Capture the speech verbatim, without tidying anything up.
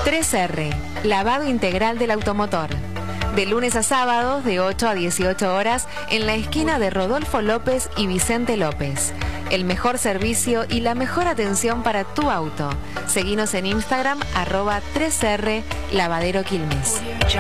tres erre, lavado integral del automotor. De lunes a sábados, de ocho a dieciocho horas, en la esquina de Rodolfo López y Vicente López. El mejor servicio y la mejor atención para tu auto. Seguinos en Instagram, arroba tres erre Lavadero Quilmes.